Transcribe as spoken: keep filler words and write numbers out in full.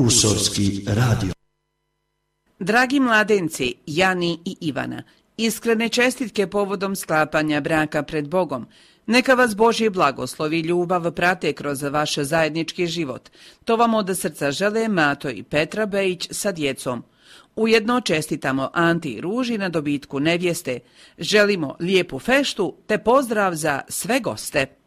Usorski radio. Dragi mladenci, Jani i Ivana, iskrene čestitke povodom sklapanja braka pred Bogom. Neka vas Božji blagoslov i ljubav prate kroz vaš zajednički život. To vam od srca žele Mato i Petra Bejić sa djecom. Ujedno čestitamo Anti i Ruži na dobitku nevjeste. Želimo lijepu feštu te pozdrav za sve goste.